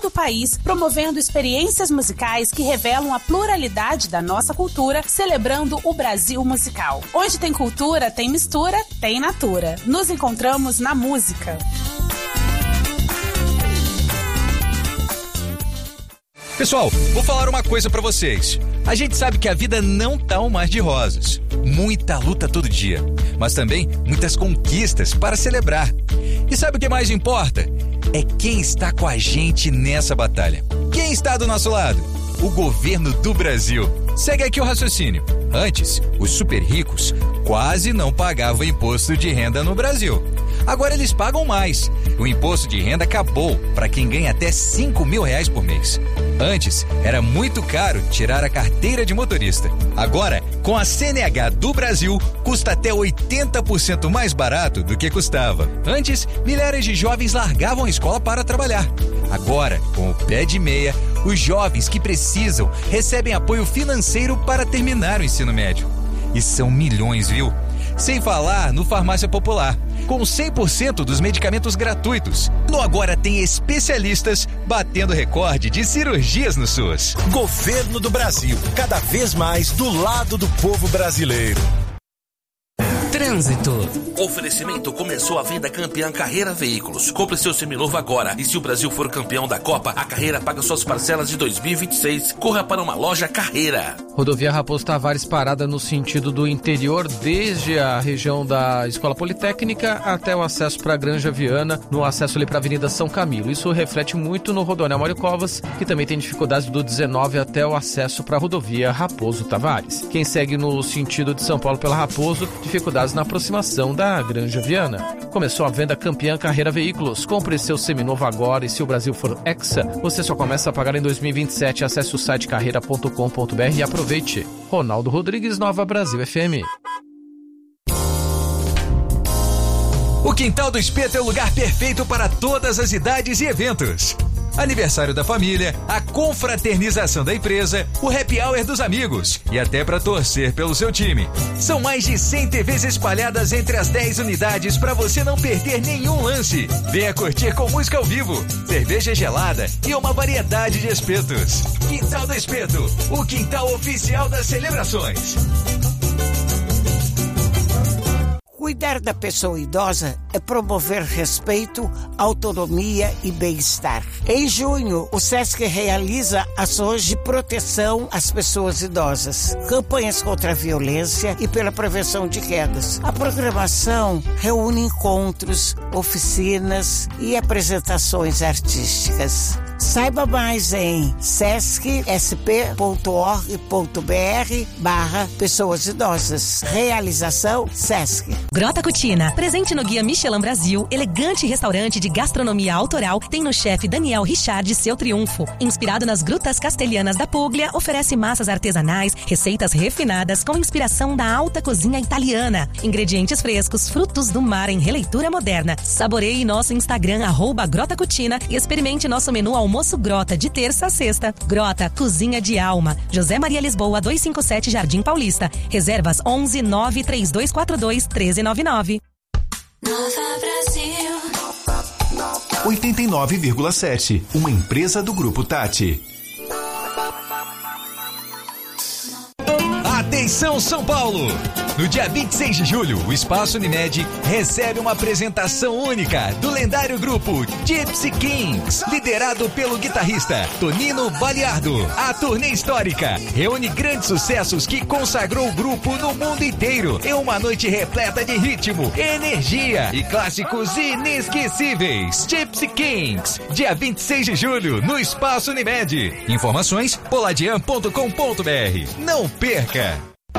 todo o país, promovendo experiências musicais que revelam a pluralidade da nossa cultura, celebrando o Brasil musical. Onde tem cultura, tem mistura, tem natura. Nos encontramos na música. Pessoal, vou falar uma coisa pra vocês. A gente sabe que a vida não tá um mar de rosas. Muita luta todo dia, mas também muitas conquistas para celebrar. E sabe o que mais importa? É quem está com a gente nessa batalha. Quem está do nosso lado? O governo do Brasil. Segue aqui o raciocínio. Antes, os super ricos quase não pagavam imposto de renda no Brasil. Agora eles pagam mais. O imposto de renda acabou para quem ganha até R$5.000 por mês. Antes, era muito caro tirar a carteira de motorista. Agora, com a CNH do Brasil, custa até 80% mais barato do que custava. Antes, milhares de jovens largavam a escola para trabalhar. Agora, com o pé de meia, os jovens que precisam recebem apoio financeiro para terminar o ensino médio. E são milhões, viu? Sem falar no Farmácia Popular, com 100% dos medicamentos gratuitos. No Agora tem especialistas batendo recorde de cirurgias no SUS. Governo do Brasil, cada vez mais do lado do povo brasileiro. Trânsito. Oferecimento: começou a venda Campeã Carreira Veículos. Compre seu seminovo agora. E se o Brasil for campeão da Copa, a Carreira paga suas parcelas de 2026. Corra para uma loja Carreira. Rodovia Raposo Tavares parada no sentido do interior, desde a região da Escola Politécnica até o acesso para a Granja Viana, no acesso ali para a Avenida São Camilo. Isso reflete muito no Rodoanel Mário Covas, que também tem dificuldades do 19 até o acesso para a rodovia Raposo Tavares. Quem segue no sentido de São Paulo pela Raposo, dificuldades na aproximação da Granja Viana. Começou a venda Campeã Carreira Veículos. Compre seu seminovo agora e se o Brasil for hexa, você só começa a pagar em 2027. Acesse o site carreira.com.br e aproveite. Ronaldo Rodrigues, Nova Brasil FM. O Quintal do Espeto é o lugar perfeito para todas as idades e eventos. Aniversário da família, a confraternização da empresa, o happy hour dos amigos e até para torcer pelo seu time. São mais de 100 TVs espalhadas entre as 10 unidades para você não perder nenhum lance. Venha curtir com música ao vivo, cerveja gelada e uma variedade de espetos. Quintal do Espeto, o quintal oficial das celebrações. Cuidar da pessoa idosa é promover respeito, autonomia e bem-estar. Em junho, o SESC realiza ações de proteção às pessoas idosas, campanhas contra a violência e pela prevenção de quedas. A programação reúne encontros, oficinas e apresentações artísticas. Saiba mais em sescsp.org.br/pessoas idosas. Realização SESC. Grota Cucina, presente no Guia Michelin Brasil, elegante restaurante de gastronomia autoral, tem no chefe Daniel Richard seu triunfo. Inspirado nas grutas castelhanas da Puglia, oferece massas artesanais, receitas refinadas com inspiração da alta cozinha italiana. Ingredientes frescos, frutos do mar em releitura moderna. Saboreie nosso Instagram, @Grota Cucina, e experimente nosso menu Almoço Grota, de terça a sexta. Grota, cozinha de alma. José Maria Lisboa, 257 Jardim Paulista. Reservas 11 93242 1399. Nova Brasil 89,7, uma empresa do Grupo Tati. Atenção São Paulo! No dia 26 de julho, o Espaço Unimed recebe uma apresentação única do lendário grupo Gypsy Kings, liderado pelo guitarrista Tonino Baliardo. A turnê histórica reúne grandes sucessos que consagrou o grupo no mundo inteiro em uma noite repleta de ritmo, energia e clássicos inesquecíveis. Gypsy Kings, dia 26 de julho, no Espaço Unimed. Informações, poladian.com.br. Não perca!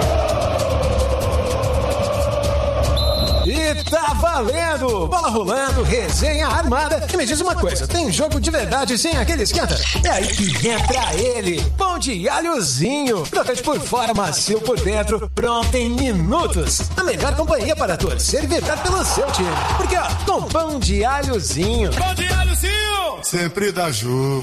E tá valendo! Bola rolando, resenha armada. E me diz uma coisa, tem jogo de verdade sem aquele esquenta? É aí que entra ele, pão de alhozinho. Crocante por fora, macio por dentro, pronto em minutos. A melhor companhia para torcer e vibrar pelo seu time. Porque ó, com pão de alhozinho. Pão de alhozinho! Sempre dá jogo.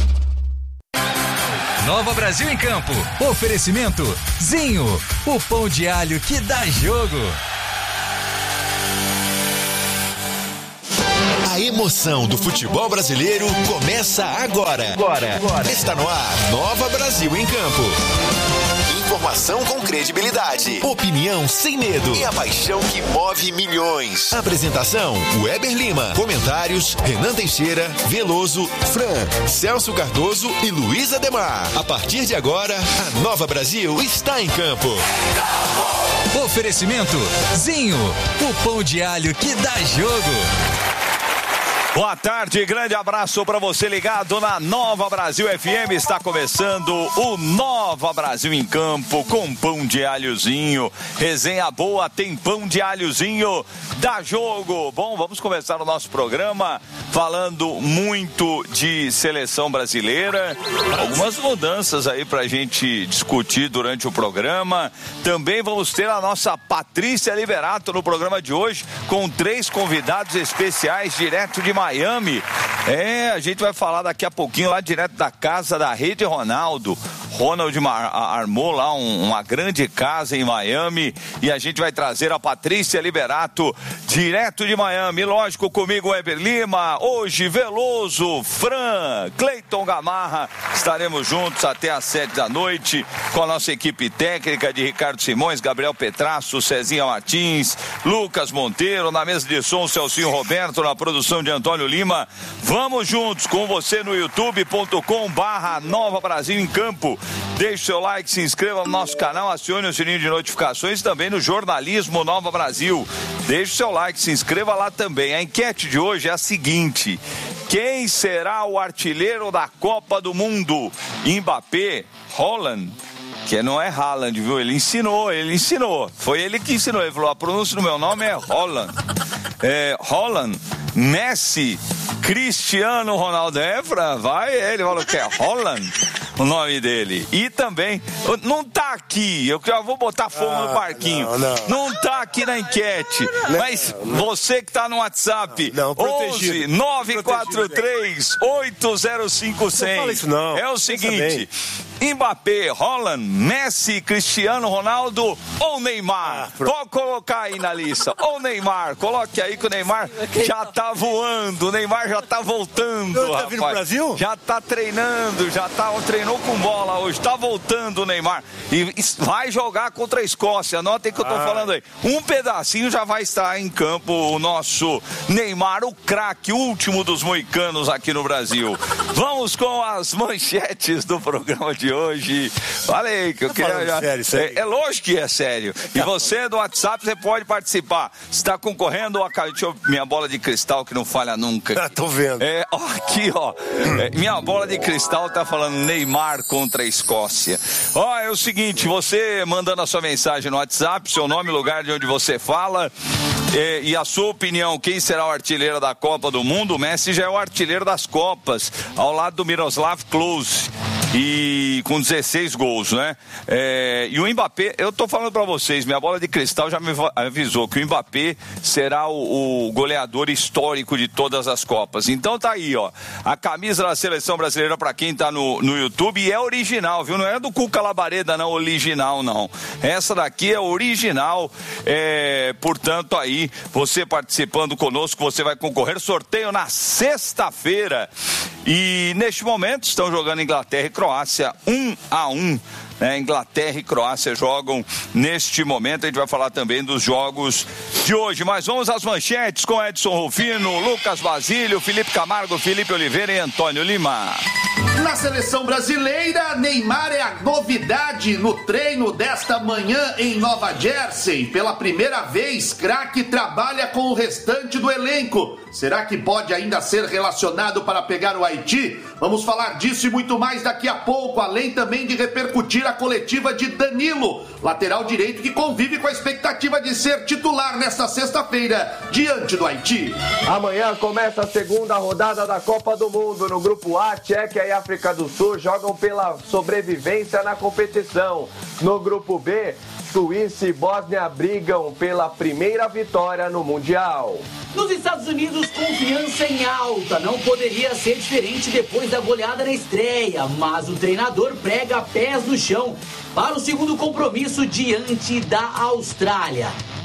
Nova Brasil em Campo. Oferecimento Zinho, o pão de alho que dá jogo. A emoção do futebol brasileiro começa agora. Está no ar, Nova Brasil em Campo. Informação com credibilidade, opinião sem medo e a paixão que move milhões. Apresentação, Weber Lima. Comentários, Renan Teixeira, Veloso, Fran, Celso Cardoso e Luiz Ademar. A partir de agora, a Nova Brasil está em campo. Oferecimento Zinho, o pão de alho que dá jogo. Boa tarde, grande abraço para você ligado na Nova Brasil FM. Está começando o Nova Brasil em Campo com pão de alhozinho. Resenha boa, tem pão de alhozinho, dá jogo. Bom, vamos começar o nosso programa falando muito de seleção brasileira. Algumas mudanças aí pra gente discutir durante o programa. Também vamos ter a nossa Patrícia Liberato no programa de hoje com 3 convidados especiais direto de Miami. A gente vai falar daqui a pouquinho lá direto da casa da Rede Ronaldo. Ronald armou lá uma grande casa em Miami e a gente vai trazer a Patrícia Liberato direto de Miami. Lógico, comigo Weber Lima, hoje Veloso, Fran, Cleiton Gamarra. Estaremos juntos até às 7 da noite com a nossa equipe técnica de Ricardo Simões, Gabriel Petrasso, Cezinha Martins, Lucas Monteiro, na mesa de som Celcinho Roberto, na produção de Antônio Lima. Vamos juntos com você no youtube.com/Nova Brasil em Campo. Deixe seu like, se inscreva no nosso canal, acione o sininho de notificações também no Jornalismo Nova Brasil. Deixe seu like, se inscreva lá também. A enquete de hoje é a seguinte: quem será o artilheiro da Copa do Mundo? Mbappé, Haaland? Que não é Haaland, viu? Ele ensinou. Foi ele que ensinou. Ele falou, a pronúncia do meu nome é Haaland. Haaland, Messi, Cristiano Ronaldo. Ele falou que é Haaland o nome dele. E também, não tá aqui, eu já vou botar fogo no parquinho. Não tá aqui na enquete, mas você que tá no WhatsApp, 11 943 805 100. É o seguinte: Mbappé, Haaland, Messi, Cristiano Ronaldo ou Neymar? Pode colocar aí na lista. Ou Neymar, coloque aí que o Neymar já tá voando, o Neymar já tá voltando, rapaz. Tá vindo pro Brasil? Já tá treinando, treinou com bola hoje, tá voltando o Neymar. E vai jogar contra a Escócia, anotem que eu tô falando aí. Um pedacinho já vai estar em campo o nosso Neymar, o craque, último dos moicanos aqui no Brasil. Vamos com as manchetes do programa de hoje. Falei que eu queria sério. É lógico que é sério. E você do WhatsApp, você pode participar. Você está concorrendo a minha bola de cristal que não falha nunca. Tô vendo. Aqui, ó. Minha bola de cristal tá falando Neymar contra a Escócia. É o seguinte, você mandando a sua mensagem no WhatsApp, seu nome, lugar de onde você fala, e a sua opinião, quem será o artilheiro da Copa do Mundo? O Messi já é o artilheiro das Copas, ao lado do Miroslav Klose. E com 16 gols, né? E o Mbappé, eu tô falando pra vocês, minha bola de cristal já me avisou que o Mbappé será o goleador histórico de todas as Copas. Então tá aí, ó, a camisa da seleção brasileira pra quem tá no YouTube, e é original, viu? Não é do Cuca Labareda, não, original, não. Essa daqui é original, portanto aí, você participando conosco, você vai concorrer, sorteio na sexta-feira. E neste momento estão jogando Inglaterra e Croácia 1-1. Inglaterra e Croácia jogam neste momento. A gente vai falar também dos jogos de hoje. Mas vamos às manchetes com Edson Rufino, Lucas Basílio, Felipe Camargo, Felipe Oliveira e Antônio Lima. Na seleção brasileira, Neymar é a novidade no treino desta manhã em Nova Jersey. Pela primeira vez, craque trabalha com o restante do elenco. Será que pode ainda ser relacionado para pegar o Haiti? Vamos falar disso e muito mais daqui a pouco, além também de repercutir a coletiva de Danilo, lateral direito que convive com a expectativa de ser titular nesta sexta-feira, diante do Haiti. Amanhã começa a segunda rodada da Copa do Mundo. No grupo A, Tchequia e África do Sul jogam pela sobrevivência na competição. No grupo B, Suíça e Bósnia brigam pela primeira vitória no Mundial. Nos Estados Unidos, confiança em alta. Não poderia ser diferente depois da goleada na estreia, mas o treinador prega pés no chão para o segundo compromisso diante da Austrália.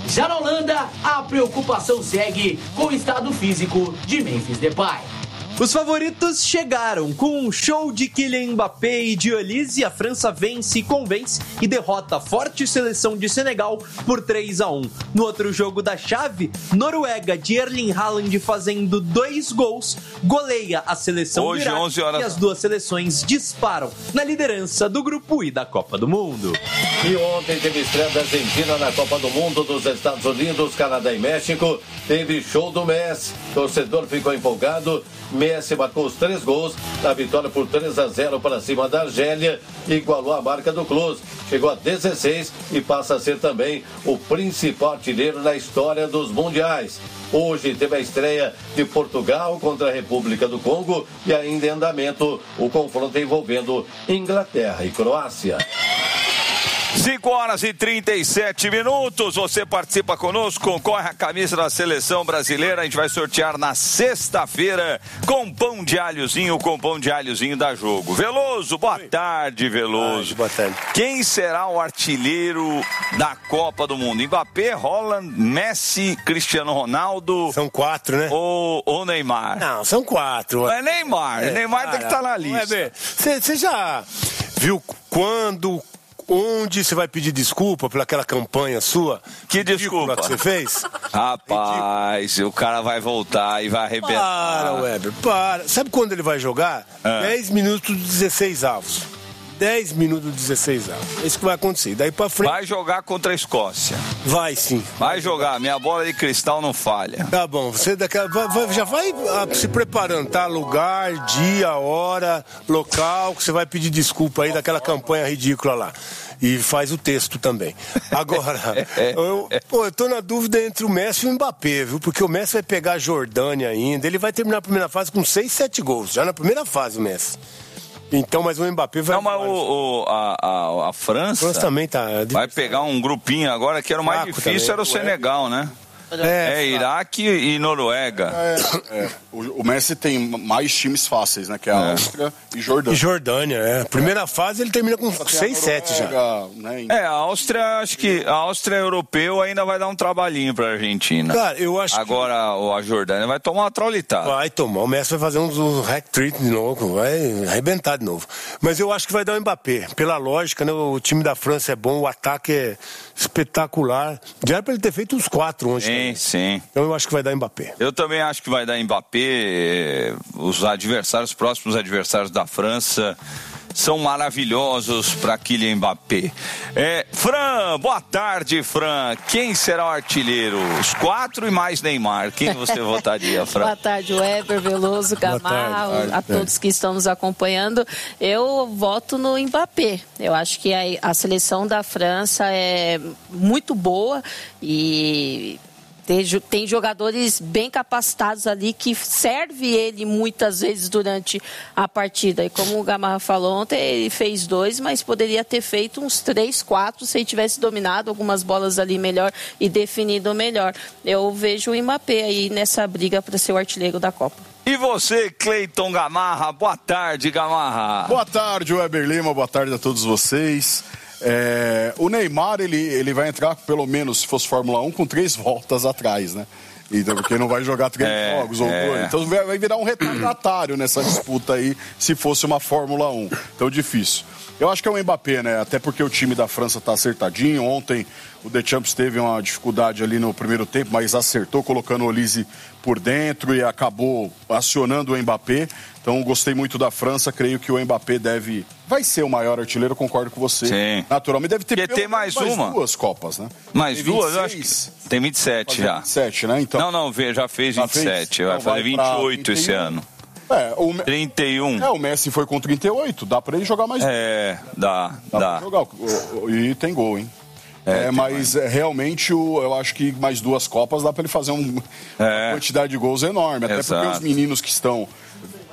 Já na Holanda, a preocupação segue com o estado físico de Memphis Depay. Os favoritos chegaram com um show de Kylian Mbappé e de Olise. A França vence e convence e derrota a forte seleção de Senegal por 3-1. No outro jogo da chave, Noruega de Erling Haaland fazendo 2 gols, goleia a seleção do Iraque 11 horas. E as duas seleções disparam na liderança do Grupo I da Copa do Mundo. E ontem teve estreia da Argentina na Copa do Mundo, dos Estados Unidos, Canadá e México. Teve show do Messi. O torcedor ficou empolgado. Messi marcou os 3 gols na vitória por 3-0 para cima da Argélia e igualou a marca do Klose. Chegou a 16 e passa a ser também o principal artilheiro na história dos mundiais. Hoje teve a estreia de Portugal contra a República do Congo e ainda em andamento o confronto envolvendo Inglaterra e Croácia. 5 horas e 37 minutos, você participa conosco, concorre a camisa da seleção brasileira, a gente vai sortear na sexta-feira com pão de alhozinho, com pão de alhozinho da Jogo. Veloso, boa tarde, Veloso. Boa tarde. Quem será o artilheiro da Copa do Mundo? Mbappé, Haaland, Messi, Cristiano Ronaldo? São 4, né? Ou Neymar? Não, são 4. É Neymar, Neymar tem que estar na lista. Você já viu onde você vai pedir desculpa por aquela campanha sua? Que desculpa que você fez? Rapaz, o cara vai voltar e vai arrebentar. Para, Weber, para. Sabe quando ele vai jogar? 10 minutos de 16 avos. 10 minutos de 16 avos. É isso que vai acontecer. Daí pra frente... Vai jogar contra a Escócia. Vai sim. Vai jogar. Minha bola de cristal não falha. Tá bom. Você já vai se preparando, tá? Lugar, dia, hora, local, que você vai pedir desculpa aí daquela campanha ridícula lá. E faz o texto também. Agora, eu tô na dúvida entre o Messi e o Mbappé, viu? Porque o Messi vai pegar a Jordânia ainda. Ele vai terminar a primeira fase com 6, 7 gols. Já na primeira fase, o Messi. Então, mas o Mbappé vai... Não, mas a França... A França também tá... Vai pegar um grupinho agora que era o mais difícil, também. Era o Senegal, né? Iraque e Noruega. O Messi tem mais times fáceis, né? Que é a Áustria e Jordânia. E Jordânia, Primeira fase ele termina com 6, 7 já. Né? A Áustria, acho que a Áustria europeu ainda vai dar um trabalhinho pra Argentina. Cara, eu acho agora a Jordânia vai tomar uma traulitada. Vai tomar, o Messi vai fazer um hat-trick de novo, vai arrebentar de novo. Mas eu acho que vai dar o Mbappé. Pela lógica, né? O time da França é bom, o ataque é espetacular. Já era pra ele ter feito uns 4 ontem. Sim. Então eu acho que vai dar Mbappé. Eu também acho que vai dar Mbappé. Os próximos adversários da França são maravilhosos para Kylian Mbappé. Fran, boa tarde, Fran. Quem será o artilheiro? Os 4 e mais Neymar. Quem você votaria, Fran? Boa tarde, Weber, Veloso, Gamarra, a todos que estão nos acompanhando. Eu voto no Mbappé. Eu acho que a seleção da França é muito boa e... Tem jogadores bem capacitados ali que serve ele muitas vezes durante a partida. E como o Gamarra falou ontem, ele fez 2, mas poderia ter feito uns 3, 4 se ele tivesse dominado algumas bolas ali melhor e definido melhor. Eu vejo o Mbappé aí nessa briga para ser o artilheiro da Copa. E você, Cleiton Gamarra? Boa tarde, Gamarra. Boa tarde, Weber Lima. Boa tarde a todos vocês. O Neymar, ele vai entrar, pelo menos, se fosse Fórmula 1, com 3 voltas atrás, né? Então, porque não vai jogar 3 jogos ou 2. Então vai virar um retardatário nessa disputa aí, se fosse uma Fórmula 1. Então, difícil. Eu acho que é o Mbappé, né? Até porque o time da França tá acertadinho. Ontem o Deschamps teve uma dificuldade ali no primeiro tempo, mas acertou colocando o Olise por dentro e acabou acionando o Mbappé. Então gostei muito da França, creio que o Mbappé vai ser o maior artilheiro, concordo com você. Sim. Naturalmente deve ter ter mais 2 Copas, né? Mais 2, eu acho que tem 27 já. 27, né? Então... Não, já fez 27, vai fazer 28 esse ano. 31. O Messi foi com 38, dá pra ele jogar mais. Dá. Pra jogar. E tem gol, hein? Mas realmente eu acho que mais 2 Copas dá pra ele fazer uma quantidade de gols enorme. Até porque os meninos que estão...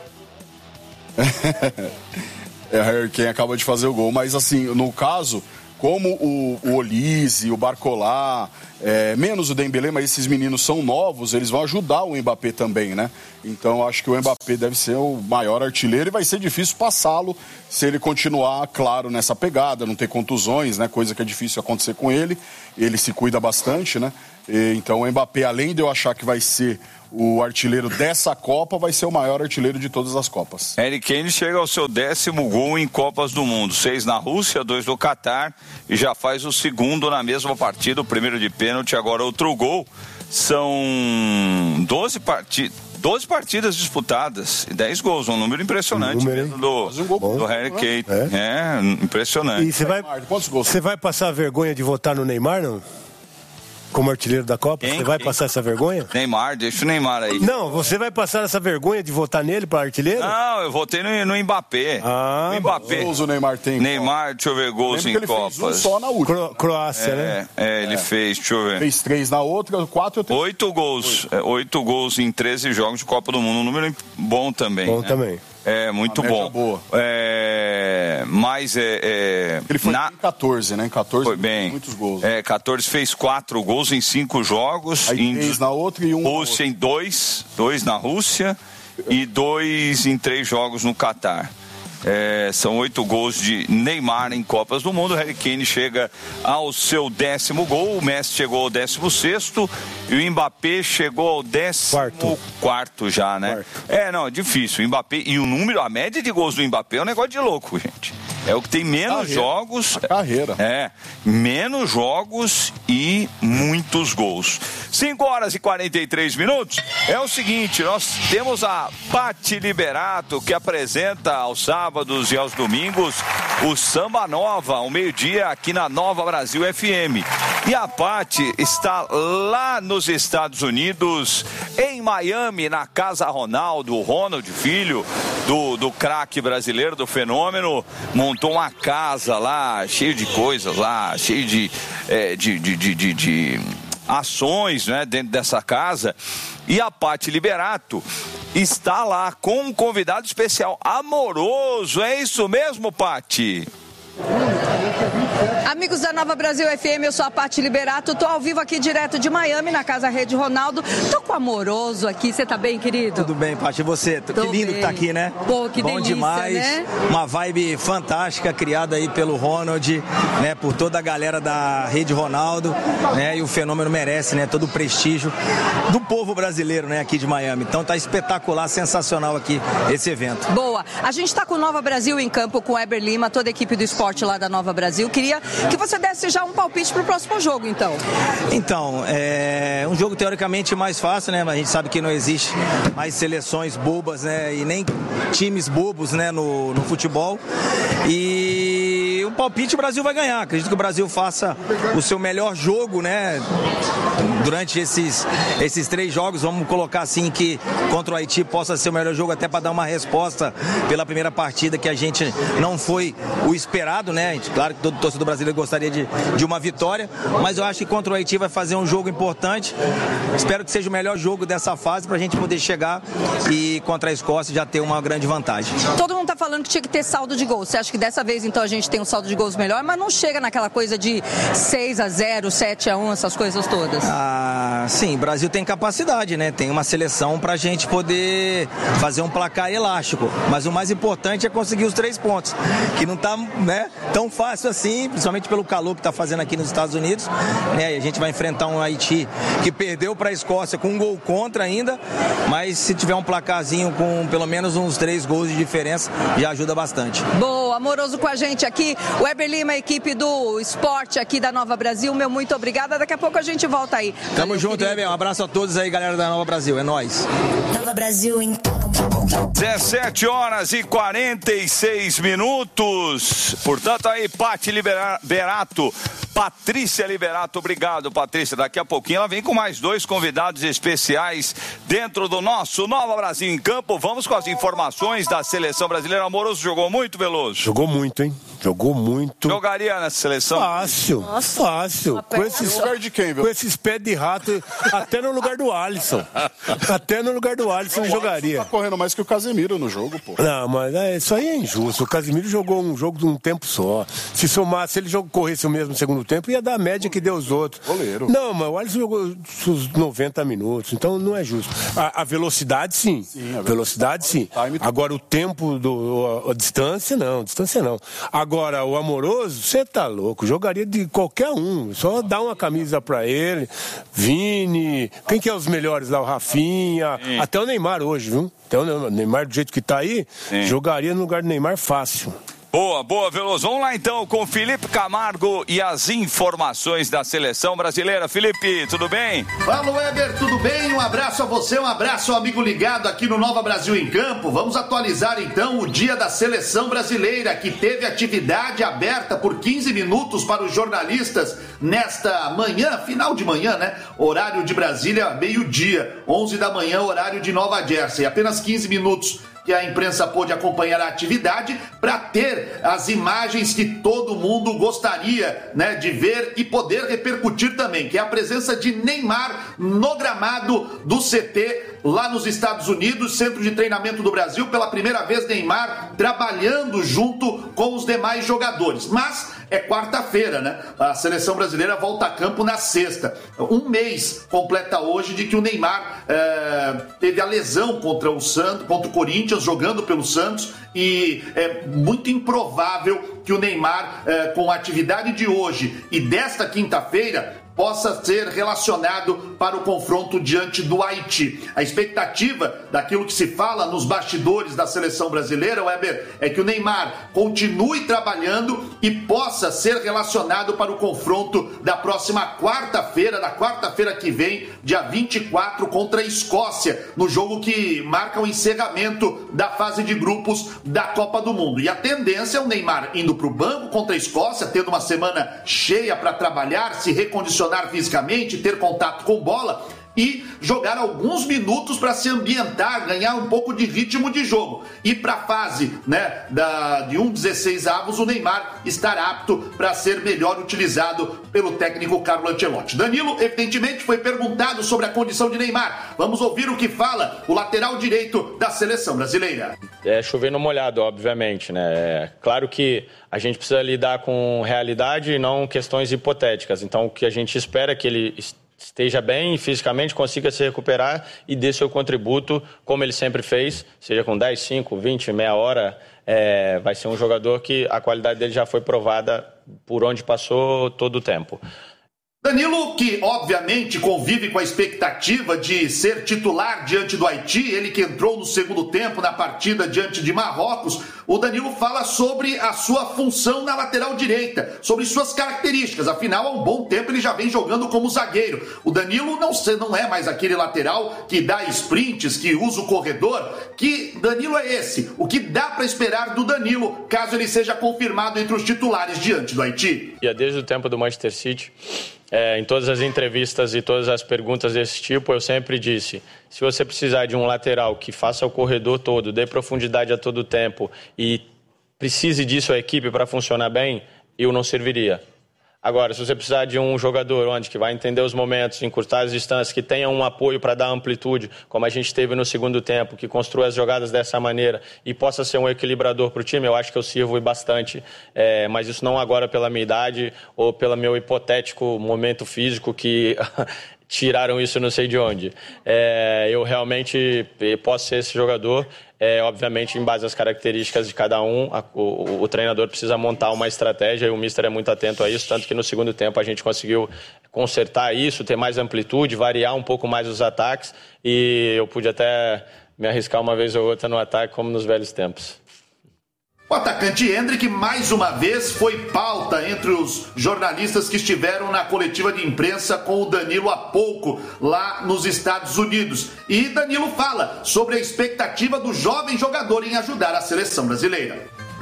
Harry Kane acaba de fazer o gol. Mas assim, no caso, como o Olise, o Barcola, menos o Dembélé, mas esses meninos são novos, eles vão ajudar o Mbappé também, né? Então acho que o Mbappé deve ser o maior artilheiro e vai ser difícil passá-lo se ele continuar, claro, nessa pegada, não ter contusões, né? Coisa que é difícil acontecer com ele. Ele se cuida bastante, né? Então o Mbappé, além de eu achar que vai ser o artilheiro dessa Copa, vai ser o maior artilheiro de todas as Copas. Harry Kane chega ao seu 10º gol em Copas do Mundo, 6 na Rússia, 2 no Catar, e já faz o segundo na mesma partida, o primeiro de pênalti, agora outro gol. São 12 partidas disputadas e 10 gols, um número impressionante do Harry Kane. Impressionante. E você vai passar a vergonha de votar no Neymar, não? Como artilheiro da Copa? Você vai passar essa vergonha? Neymar, deixa o Neymar aí. Não, você vai passar essa vergonha de votar nele para artilheiro? Não, eu votei no Mbappé. No Mbappé. Quantos gols o Neymar tem? Neymar, deixa eu ver, gols em Copas. Fez só na última. Croácia, né? Ele fez, deixa eu ver. Fez 3 na outra, 4 ou 3. 8 gols. 8 gols em 13 jogos de Copa do Mundo. Um número bom também. Bom também. Muito bom. Boa. Mas ele foi em 14, né? Em 14 foi bem. Muitos gols. 14 fez 4 gols em 5 jogos. Aí 3 na outra e 1 Rússia em 2 na Rússia e 2 em 3 jogos no Catar. São 8 gols de Neymar em Copas do Mundo. O Harry Kane chega ao seu 10º gol, o Messi chegou ao 16º e o Mbappé chegou ao 14º já, né? Não, é difícil. O Mbappé, e a média de gols do Mbappé é um negócio de louco, gente. É o que tem menos jogos. Carreira. Menos jogos e muitos gols. 5h43. É o seguinte, nós temos a Paty Liberato, que apresenta aos sábados e aos domingos o Samba Nova, ao meio-dia, aqui na Nova Brasil FM. E a Paty está lá nos Estados Unidos, em Miami, na Casa Ronaldo, o Ronald, filho do craque brasileiro, do fenômeno, montou uma casa lá, cheio de coisas lá, cheio de ações, né, dentro dessa casa. E a Paty Liberato está lá com um convidado especial, Amoroso. É isso mesmo, Paty? Amigos da Nova Brasil FM, eu sou a Paty Liberato, tô ao vivo aqui direto de Miami, na Casa Rede Ronaldo. Tô com o Amoroso aqui, você tá bem, querido? Tudo bem, Paty, e você? Que lindo que tá aqui, né? Pô, que bom delícia, demais, né? Uma vibe fantástica criada aí pelo Ronald, né? Por toda a galera da Rede Ronaldo, né? E o fenômeno merece, né? Todo o prestígio do povo brasileiro, né? Aqui de Miami. Então tá espetacular, sensacional aqui esse evento. Boa. A gente tá com o Nova Brasil em campo, com o Eber Lima, toda a equipe do esporte lá da Nova Brasil. Queria que você desse já um palpite pro próximo jogo, então. Então, é um jogo teoricamente mais fácil, né? Mas a gente sabe que não existe mais seleções bobas, né? E nem times bobos, né? No futebol. E o palpite, o Brasil vai ganhar. Acredito que o Brasil faça o seu melhor jogo, né? Durante esses 3 jogos, vamos colocar assim que contra o Haiti possa ser o melhor jogo, até para dar uma resposta pela primeira partida, que a gente não foi o esperado, né? Claro que todo torcedor brasileiro gostaria de uma vitória, mas eu acho que contra o Haiti vai fazer um jogo importante. Espero que seja o melhor jogo dessa fase para a gente poder chegar e contra a Escócia já ter uma grande vantagem. Todo mundo tá falando que tinha que ter saldo de gols. Você acha que dessa vez então a gente tem um saldo de gols melhor, mas não chega naquela coisa de 6-0, 7-1, essas coisas todas? Sim, o Brasil tem capacidade, né? Tem uma seleção pra gente poder fazer um placar elástico, mas o mais importante é conseguir os 3 pontos, que não tá, né, tão fácil assim, principalmente pelo calor que tá fazendo aqui nos Estados Unidos, né? E a gente vai enfrentar um Haiti que perdeu pra Escócia com um gol contra ainda, mas se tiver um placarzinho com pelo menos uns 3 gols de diferença, já ajuda bastante. Boa, Amoroso com a gente aqui, o Eber Lima, a equipe do esporte aqui da Nova Brasil, meu muito obrigada, daqui a pouco a gente volta aí. Tamo junto, Eber, um abraço a todos aí, galera da Nova Brasil, é nóis. Nova Brasil em 17h46. Portanto, aí, Paty Liberato, Patrícia Liberato, obrigado, Patrícia. Daqui a pouquinho ela vem com mais 2 convidados especiais dentro do nosso Nova Brasil em Campo. Vamos com as informações da seleção brasileira. Amoroso jogou muito, Veloso? Jogou muito, hein? Jogou muito. Jogaria na seleção? Fácil. Com esses pés de rato, até no lugar do Alisson. Ele jogaria. Tá correndo mais que o Casemiro no jogo, pô. Não, mas isso aí é injusto. O Casemiro jogou um jogo de um tempo só. Se ele corresse o mesmo segundo tempo, ia dar a média que deu os outros. Goleiro. Não, mas o Alisson jogou os 90 minutos, então não é justo. A velocidade, sim. Velocidade, sim. Agora, o tempo, a distância, não. Agora, o Amoroso, você tá louco. Jogaria de qualquer um. Só dá uma camisa pra ele. Vini. Quem que é os melhores lá? O Rafinha. Sim. Até o Neymar hoje, viu? Até o Neymar, do jeito que tá aí, jogaria no lugar do Neymar fácil. Boa, Veloso. Vamos lá então com o Felipe Camargo e as informações da seleção brasileira. Felipe, tudo bem? Fala, Weber, tudo bem? Um abraço a você, um abraço ao amigo ligado aqui no Nova Brasil em Campo. Vamos atualizar então o dia da seleção brasileira, que teve atividade aberta por 15 minutos para os jornalistas nesta manhã, final de manhã, né? Horário de Brasília, meio-dia, 11 da manhã, horário de Nova Jersey. Apenas 15 minutos que a imprensa pôde acompanhar a atividade para ter as imagens que todo mundo gostaria, né, de ver e poder repercutir também, que é a presença de Neymar no gramado do CT lá nos Estados Unidos, Centro de Treinamento do Brasil. Pela primeira vez, Neymar trabalhando junto com os demais jogadores. Mas é quarta-feira, né? A seleção brasileira volta a campo na sexta. Um mês completa hoje de que o Neymar teve a lesão contra o Corinthians, jogando pelo Santos, e é muito improvável que o Neymar, com a atividade de hoje e desta quinta-feira, possa ser relacionado para o confronto diante do Haiti. A expectativa daquilo que se fala nos bastidores da seleção brasileira, Weber, é que o Neymar continue trabalhando e possa ser relacionado para o confronto da próxima quarta-feira, da quarta-feira que vem, dia 24, contra a Escócia, no jogo que marca o encerramento da fase de grupos da Copa do Mundo. E a tendência é o Neymar indo para o banco contra a Escócia, tendo uma semana cheia para trabalhar, se recondicionar fisicamente, ter contato com bola e jogar alguns minutos para se ambientar, ganhar um pouco de ritmo de jogo. E para a fase, né, de 16avos, o Neymar estará apto para ser melhor utilizado pelo técnico Carlo Ancelotti. Danilo, evidentemente, foi perguntado sobre a condição de Neymar. Vamos ouvir o que fala o lateral direito da seleção brasileira. É chover no molhado, obviamente, né? É claro que a gente precisa lidar com realidade e não questões hipotéticas. Então, o que a gente espera é que ele esteja bem fisicamente, consiga se recuperar e dê seu contributo, como ele sempre fez, seja com 10, 5, 20, meia hora. Vai ser um jogador que a qualidade dele já foi provada por onde passou todo o tempo. Danilo, que obviamente convive com a expectativa de ser titular diante do Haiti, ele que entrou no segundo tempo na partida diante de Marrocos, o Danilo fala sobre a sua função na lateral direita, sobre suas características. Afinal, há um bom tempo ele já vem jogando como zagueiro. O Danilo não é mais aquele lateral que dá sprints, que usa o corredor. Que Danilo é esse? O que dá para esperar do Danilo, caso ele seja confirmado entre os titulares diante do Haiti? E desde o tempo do Manchester City, em todas as entrevistas e todas as perguntas desse tipo, eu sempre disse: se você precisar de um lateral que faça o corredor todo, dê profundidade a todo tempo e precise disso a equipe para funcionar bem, eu não serviria. Agora, se você precisar de um jogador que vai entender os momentos, encurtar as distâncias, que tenha um apoio para dar amplitude, como a gente teve no segundo tempo, que construa as jogadas dessa maneira e possa ser um equilibrador para o time, eu acho que eu sirvo bastante. Mas isso não agora pela minha idade ou pelo meu hipotético momento físico que tiraram isso não sei de onde. Eu realmente posso ser esse jogador. Obviamente, em base às características de cada um, o treinador precisa montar uma estratégia e o mister é muito atento a isso, tanto que no segundo tempo a gente conseguiu consertar isso, ter mais amplitude, variar um pouco mais os ataques e eu pude até me arriscar uma vez ou outra no ataque, como nos velhos tempos. O atacante Endrick, mais uma vez, foi pauta entre os jornalistas que estiveram na coletiva de imprensa com o Danilo há pouco, lá nos Estados Unidos. E Danilo fala sobre a expectativa do jovem jogador em ajudar a seleção brasileira.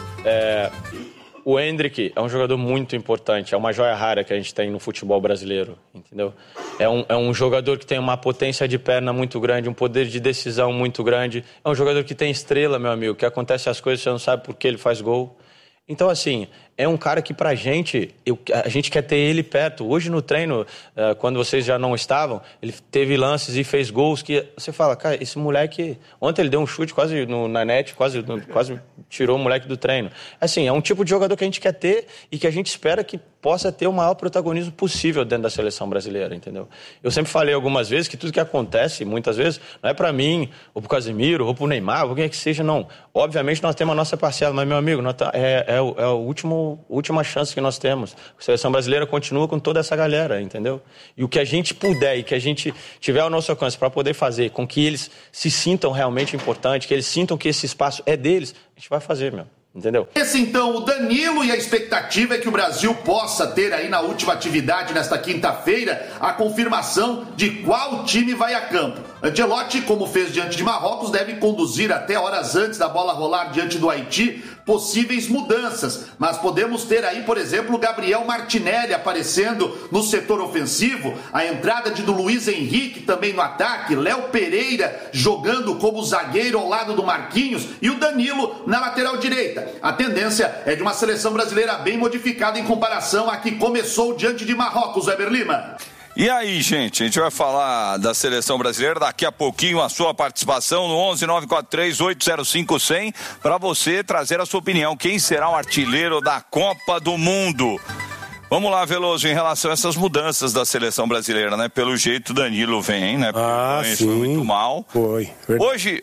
O Endrick é um jogador muito importante, é uma joia rara que a gente tem no futebol brasileiro, entendeu? É um jogador que tem uma potência de perna muito grande, um poder de decisão muito grande. É um jogador que tem estrela, meu amigo, que acontece as coisas, você não sabe por que ele faz gol. Então, assim, é um cara que pra gente, a gente quer ter ele perto. Hoje no treino, quando vocês já não estavam, ele teve lances e fez gols que você fala, cara, esse moleque... Ontem ele deu um chute quase na net, quase tirou o moleque do treino. Assim, é um tipo de jogador que a gente quer ter e que a gente espera que possa ter o maior protagonismo possível dentro da seleção brasileira, entendeu? Eu sempre falei algumas vezes que tudo que acontece, muitas vezes, não é pra mim, ou pro Casemiro, ou pro Neymar, ou quem é que seja, não. Obviamente nós temos a nossa parcela, mas, meu amigo, é a última chance que nós temos. A seleção brasileira continua com toda essa galera, entendeu? E o que a gente puder e que a gente tiver ao nosso alcance para poder fazer com que eles se sintam realmente importantes, que eles sintam que esse espaço é deles, a gente vai fazer, meu. Entendeu? Esse então, o Danilo, e a expectativa é que o Brasil possa ter aí na última atividade, nesta quinta-feira, a confirmação de qual time vai a campo. Ancelotti, como fez diante de Marrocos, deve conduzir até horas antes da bola rolar diante do Haiti possíveis mudanças. Mas podemos ter aí, por exemplo, o Gabriel Martinelli aparecendo no setor ofensivo, a entrada de do Luiz Henrique também no ataque, Léo Pereira jogando como zagueiro ao lado do Marquinhos e o Danilo na lateral direita. A tendência é de uma seleção brasileira bem modificada em comparação à que começou diante de Marrocos, Weber Lima. E aí, gente, a gente vai falar da seleção brasileira daqui a pouquinho, a sua participação no 11-943-805-100, para você trazer a sua opinião. Quem será o artilheiro da Copa do Mundo? Vamos lá, Veloso, em relação a essas mudanças da seleção brasileira, né? Pelo jeito, Danilo vem, né? Porque sim. Foi muito mal. Foi. Hoje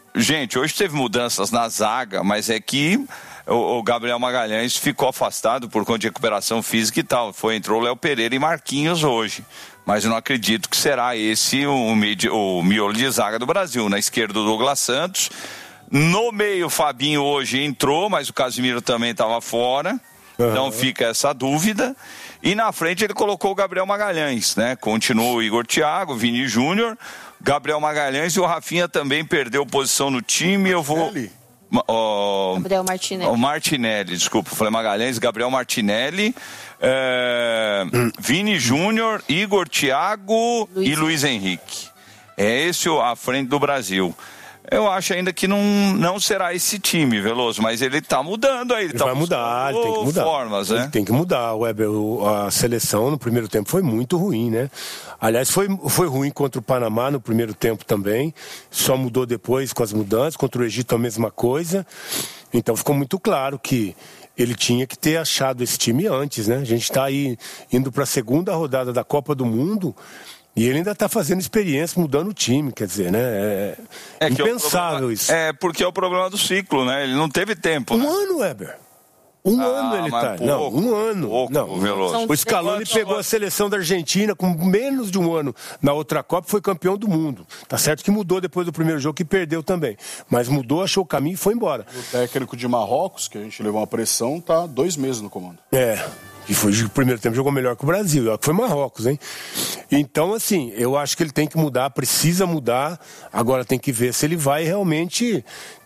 teve mudanças na zaga, mas é que o Gabriel Magalhães ficou afastado por conta de recuperação física e tal. Entrou Léo Pereira e Marquinhos hoje. Mas eu não acredito que será esse o miolo de zaga do Brasil. Na esquerda, o Douglas Santos. No meio, o Fabinho hoje entrou, mas o Casemiro também estava fora. Então fica essa dúvida. E na frente ele colocou o Gabriel Magalhães, né? Continua o Igor Thiago, Vini Júnior, Gabriel Magalhães, e o Rafinha também perdeu posição no time. Eu vou... Gabriel Martinelli. O Martinelli, desculpa, falei Magalhães, Gabriel Martinelli, Vini Júnior, Igor Thiago e Luiz Henrique. É esse a frente do Brasil. Eu acho ainda que não será esse time, Veloso, mas ele está mudando aí. Ele vai mudar, ele tem que mudar. Formas, né? Ele tem que mudar, Weber. A seleção no primeiro tempo foi muito ruim, né? Aliás, foi ruim contra o Panamá no primeiro tempo também. Só mudou depois com as mudanças. Contra o Egito a mesma coisa. Então ficou muito claro que ele tinha que ter achado esse time antes, né? A gente está aí indo para a segunda rodada da Copa do Mundo. E ele ainda está fazendo experiência, mudando o time, quer dizer, né? É impensável isso. É, porque é o problema do ciclo, né? Ele não teve tempo. Um ano, Weber. Um ano ele tá. Pouco, não, um ano. Pouco, não. Veloso. O Scaloni pegou a seleção da Argentina com menos de um ano na outra Copa, foi campeão do mundo. Tá certo que mudou depois do primeiro jogo, que perdeu também. Mas mudou, achou o caminho e foi embora. O técnico de Marrocos, que a gente levou uma pressão, tá 2 meses no comando. E foi o primeiro tempo, jogou melhor que o Brasil. Foi Marrocos, hein? Então, assim, eu acho que ele tem que mudar, precisa mudar. Agora tem que ver se ele vai realmente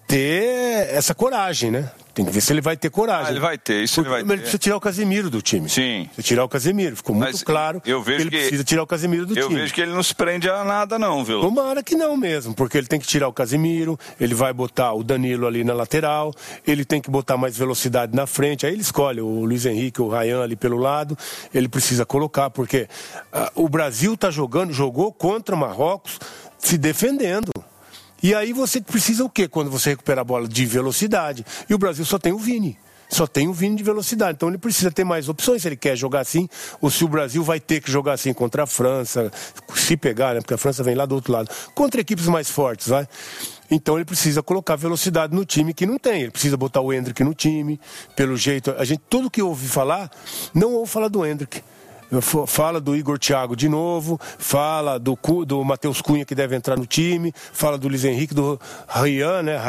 ter essa coragem, né? Tem que ver se ele vai ter coragem. Ele vai ter, isso ele vai ter. Ele precisa tirar o Casemiro do time. Sim. Precisa tirar o Casemiro. Ficou muito claro que ele precisa tirar o Casemiro do time. Eu vejo que ele não se prende a nada não, viu? Tomara que não mesmo, porque ele tem que tirar o Casemiro, ele vai botar o Danilo ali na lateral, ele tem que botar mais velocidade na frente, aí ele escolhe o Luiz Henrique, o Ryan ali pelo lado, ele precisa colocar, porque o Brasil jogou contra o Marrocos se defendendo. E aí você precisa o quê quando você recupera a bola? De velocidade. E o Brasil só tem o Vini. Só tem o Vini de velocidade. Então ele precisa ter mais opções se ele quer jogar assim, ou se o Brasil vai ter que jogar assim contra a França, se pegar, né? Porque a França vem lá do outro lado. Contra equipes mais fortes, vai. Então ele precisa colocar velocidade no time que não tem. Ele precisa botar o Endrick no time. Pelo jeito, tudo que ouve falar, não ouve falar do Endrick. Fala do Igor Thiago de novo, fala do Matheus Cunha que deve entrar no time, fala do Luiz Henrique, do Ryan, né?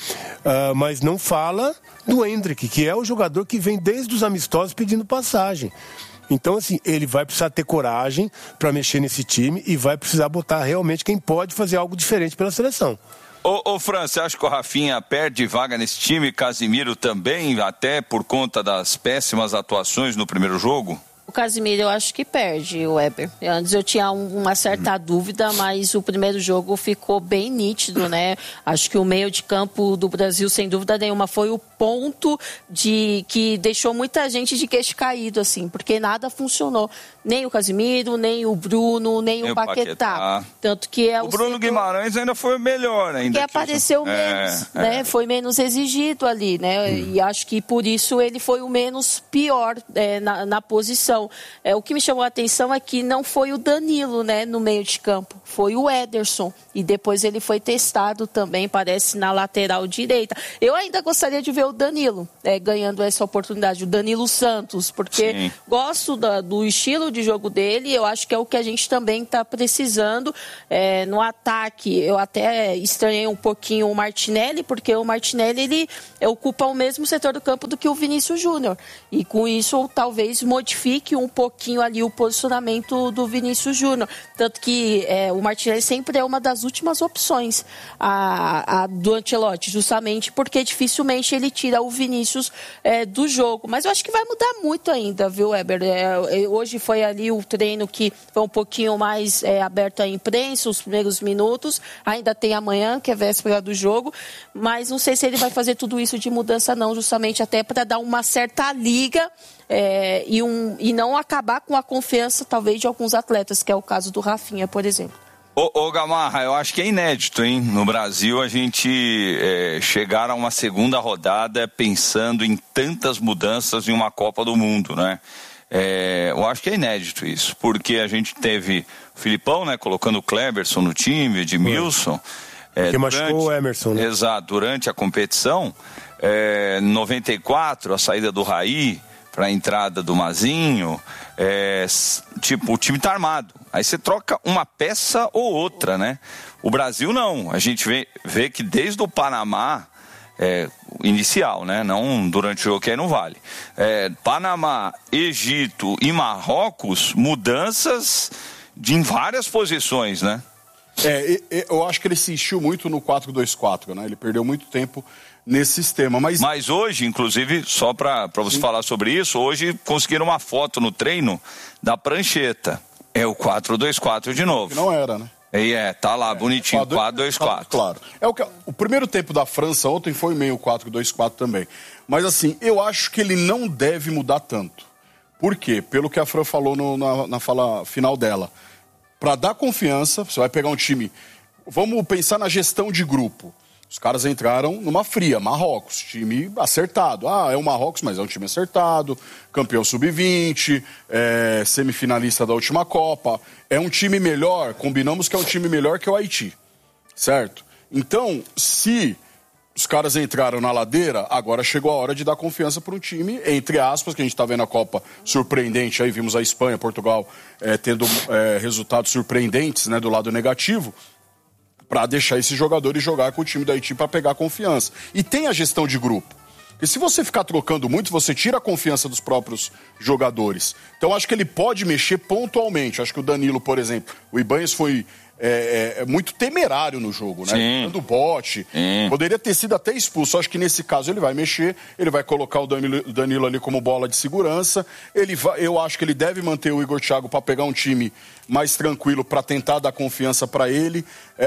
Mas não fala do Endrick, que é o jogador que vem desde os amistosos pedindo passagem. Então, assim, ele vai precisar ter coragem para mexer nesse time e vai precisar botar realmente quem pode fazer algo diferente pela seleção. Ô Fran, você acha que o Rafinha perde vaga nesse time, Casemiro também, até por conta das péssimas atuações no primeiro jogo? Casemiro eu acho que perde, o Weber. Antes eu tinha uma certa dúvida, mas o primeiro jogo ficou bem nítido, né? Acho que o meio de campo do Brasil, sem dúvida nenhuma, foi o ponto que deixou muita gente de queixo caído, assim, porque nada funcionou. Nem o Casemiro, nem o Bruno, nem o Paquetá. Tanto que o Bruno Guimarães ainda foi melhor ainda. Que apareceu menos, né? Foi menos exigido ali, né? E acho que por isso ele foi o menos pior na posição. O que me chamou a atenção é que não foi o Danilo, né, no meio de campo. Foi o Ederson. E depois ele foi testado também, parece, na lateral direita. Eu ainda gostaria de ver o Danilo ganhando essa oportunidade. O Danilo Santos, porque gosto do estilo de jogo dele. Eu acho que é o que a gente também está precisando. No ataque, eu até estranhei um pouquinho o Martinelli, porque o Martinelli ele ocupa o mesmo setor do campo do que o Vinícius Júnior. E com isso, talvez modifique um pouquinho ali o posicionamento do Vinícius Júnior. Tanto que o Martinelli sempre é uma das últimas opções do Ancelotti, justamente porque dificilmente ele tira o Vinícius do jogo. Mas eu acho que vai mudar muito ainda, viu, Weber? Hoje foi ali o treino que foi um pouquinho mais aberto à imprensa, os primeiros minutos. Ainda tem amanhã, que é véspera do jogo. Mas não sei se ele vai fazer tudo isso de mudança, não, justamente até para dar uma certa liga e não acabar com a confiança, talvez, de alguns atletas, que é o caso do Rafinha, por exemplo. Ô Gamarra, eu acho que é inédito, hein? No Brasil, a gente chegar a uma segunda rodada pensando em tantas mudanças em uma Copa do Mundo, né? Eu acho que é inédito isso, porque a gente teve o Filipão, né, colocando o Kleberson no time, Edmilson. Que machucou o Emerson, né? Exato, durante a competição. 94, a saída do Raí para a entrada do Mazinho. O time tá armado. Aí você troca uma peça ou outra, né? O Brasil não. A gente vê que desde o Panamá, inicial, né? Não durante o jogo, que aí não vale. Panamá, Egito e Marrocos, mudanças em várias posições, né? Eu acho que ele insistiu muito no 4-2-4, né? Ele perdeu muito tempo nesse sistema. Mas hoje, inclusive, só para você falar sobre isso, hoje conseguiram uma foto no treino da prancheta. É o 4-2-4 de novo. Não era, né? Tá lá, bonitinho, 4-2-4. Claro. O primeiro tempo da França ontem foi meio 4-2-4 também. Mas assim, eu acho que ele não deve mudar tanto. Por quê? Pelo que a Fran falou na fala final dela. Para dar confiança, você vai pegar um time... Vamos pensar na gestão de grupo. Os caras entraram numa fria, Marrocos, time acertado. É o Marrocos, mas é um time acertado, campeão sub-20, semifinalista da última Copa. É um time melhor, combinamos que é um time melhor que o Haiti, certo? Então, se os caras entraram na ladeira, agora chegou a hora de dar confiança para um time, entre aspas, que a gente está vendo a Copa surpreendente, aí vimos a Espanha, Portugal tendo resultados surpreendentes, né, do lado negativo, para deixar esses jogadores jogar com o time do Haiti para pegar confiança. E tem a gestão de grupo. Porque se você ficar trocando muito, você tira a confiança dos próprios jogadores. Então acho que ele pode mexer pontualmente. Acho que o Danilo, por exemplo, o Ibanez foi muito temerário no jogo, né? Dando bote. Poderia ter sido até expulso. Acho que nesse caso ele vai mexer, ele vai colocar o Danilo ali como bola de segurança. Eu acho que ele deve manter o Igor Thiago para pegar um time mais tranquilo, para tentar dar confiança para ele.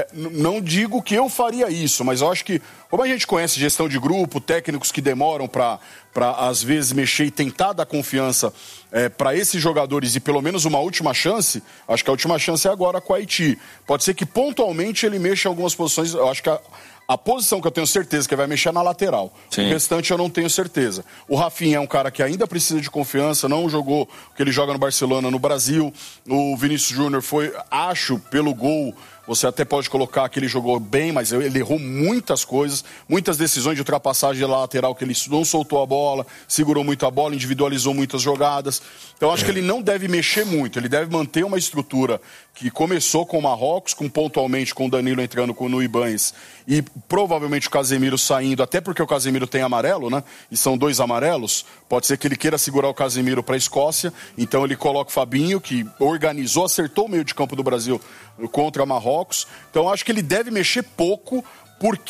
Não digo que eu faria isso, mas eu acho que, como a gente conhece gestão de grupo, técnicos que demoram para às vezes mexer e tentar dar confiança para esses jogadores e pelo menos uma última chance, acho que a última chance é agora com o Haiti. Pode ser que pontualmente ele mexa em algumas posições. Eu acho que a posição que eu tenho certeza que vai mexer é na lateral. Sim. O restante eu não tenho certeza. O Rafinha é um cara que ainda precisa de confiança, não jogou o que ele joga no Barcelona no Brasil. O Vinícius Júnior foi, acho, pelo gol, você até pode colocar que ele jogou bem, mas ele errou muitas coisas, muitas decisões de ultrapassagem da lateral que ele não soltou a bola, segurou muito a bola, individualizou muitas jogadas. Então acho que ele não deve mexer muito, ele deve manter uma estrutura que começou com o Marrocos, pontualmente com o Danilo entrando no Ibanez e provavelmente o Casemiro saindo, até porque o Casemiro tem amarelo, né? E são 2 amarelos, pode ser que ele queira segurar o Casemiro para a Escócia, então ele coloca o Fabinho, que organizou, acertou o meio de campo do Brasil contra Marrocos. Então acho que ele deve mexer pouco, porque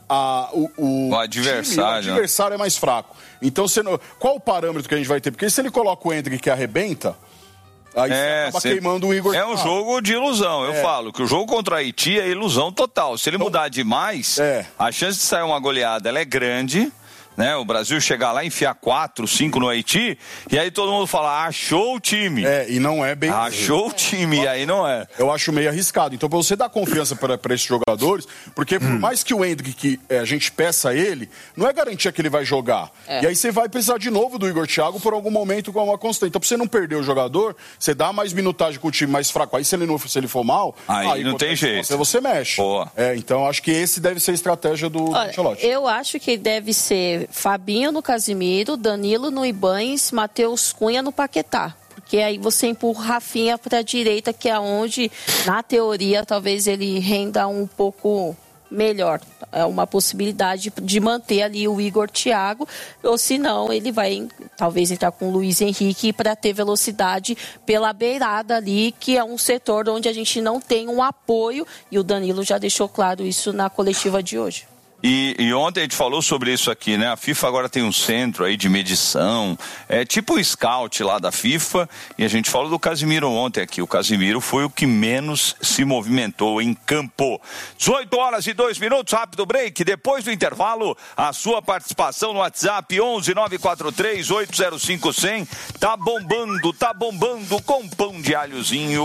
o adversário, time, o adversário é mais fraco. Então, qual o parâmetro que a gente vai ter? Porque se ele coloca o Endrick que arrebenta, aí você acaba queimando o Igor. É um jogo de ilusão. Eu falo que o jogo contra a Haiti é ilusão total. Se ele mudar demais, a chance de sair uma goleada ela é grande. Né? O Brasil chegar lá e enfiar 4, 5 no Haiti, e aí todo mundo fala, achou o time. E não é bem... Achou o time, e aí não é. Eu acho meio arriscado. Então, pra você dar confiança para esses jogadores, porque por mais que o Endrick, a gente peça ele, não é garantia que ele vai jogar. E aí você vai precisar de novo do Igor Thiago por algum momento com uma constante. Então, pra você não perder o jogador, você dá mais minutagem com o time mais fraco. Aí, se ele for mal... Aí não tem jeito. Você mexe. Então, acho que esse deve ser a estratégia do Ancelotti. Eu acho que deve ser Fabinho no Casimiro, Danilo no Ibanes, Matheus Cunha no Paquetá. Porque aí você empurra o Rafinha para a direita, que é onde, na teoria, talvez ele renda um pouco melhor. É uma possibilidade de manter ali o Igor Thiago, ou se não, ele vai talvez entrar com o Luiz Henrique para ter velocidade pela beirada ali, que é um setor onde a gente não tem um apoio, e o Danilo já deixou claro isso na coletiva de hoje. E ontem a gente falou sobre isso aqui, né? A FIFA agora tem um centro aí de medição, tipo o scout lá da FIFA, e a gente falou do Casimiro ontem aqui. O Casimiro foi o que menos se movimentou em campo. 18h02, rápido break. Depois do intervalo, a sua participação no WhatsApp 11-943-805-100. Tá bombando com pão de alhozinho,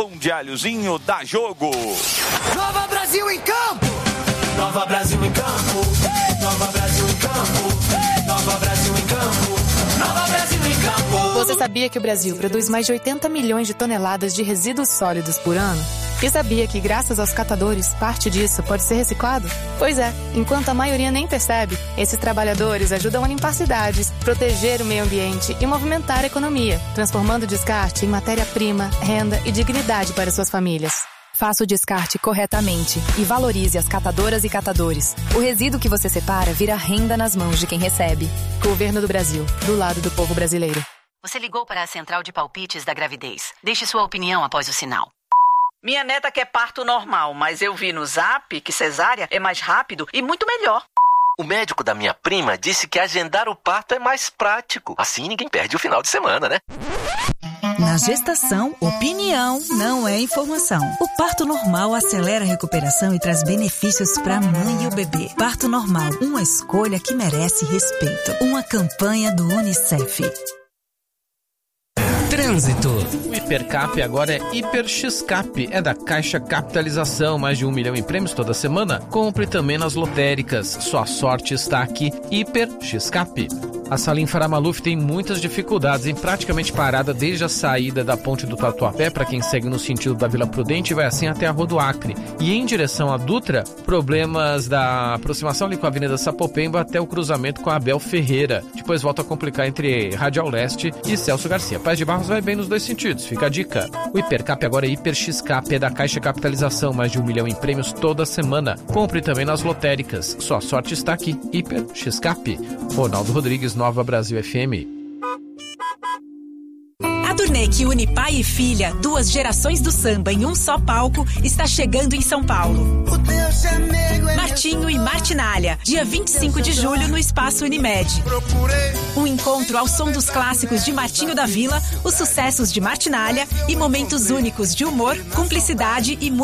dá jogo. Nova Brasil em campo! Nova Brasil em campo, Nova Brasil em campo, Nova Brasil em campo, Nova Brasil em campo. Você sabia que o Brasil produz mais de 80 milhões de toneladas de resíduos sólidos por ano? E sabia que, graças aos catadores, parte disso pode ser reciclado? Pois é, enquanto a maioria nem percebe, esses trabalhadores ajudam a limpar cidades, proteger o meio ambiente e movimentar a economia, transformando o descarte em matéria-prima, renda e dignidade para suas famílias. Faça o descarte corretamente e valorize as catadoras e catadores. O resíduo que você separa vira renda nas mãos de quem recebe. Governo do Brasil, do lado do povo brasileiro. Você ligou para a central de palpites da gravidez. Deixe sua opinião após o sinal. Minha neta quer parto normal, mas eu vi no Zap que cesárea é mais rápido e muito melhor. O médico da minha prima disse que agendar o parto é mais prático. Assim ninguém perde o final de semana, né? Na gestação, opinião não é informação. O parto normal acelera a recuperação e traz benefícios para a mãe e o bebê. Parto normal, uma escolha que merece respeito. Uma campanha do UNICEF. Trânsito. O Hipercap agora é Hiper X-Cap. É da Caixa Capitalização. Mais de 1 milhão em prêmios toda semana. Compre também nas lotéricas. Sua sorte está aqui. Hiper X-Cap. A Salim Farah Maluf tem muitas dificuldades, em praticamente parada desde a saída da ponte do Tatuapé, para quem segue no sentido da Vila Prudente, e vai assim até a Rua do Acre. E em direção à Dutra, problemas da aproximação ali com a Avenida Sapopemba até o cruzamento com a Abel Ferreira. Depois volta a complicar entre Radial Leste e Celso Garcia. Paz de Barros vai bem nos dois sentidos, fica a dica. O Hipercap agora é Hiper X-Cap, é da Caixa Capitalização, mais de 1 milhão em prêmios toda semana. Compre também nas lotéricas. Sua sorte está aqui. Hiper X-Cap. Ronaldo Rodrigues, Nova Brasil FM. A turnê que une pai e filha, 2 gerações do samba em um só palco, está chegando em São Paulo. Martinho e Martinália, dia 25 de julho no Espaço Unimed. Um encontro ao som dos clássicos de Martinho da Vila, os sucessos de Martinália e momentos únicos de humor, cumplicidade e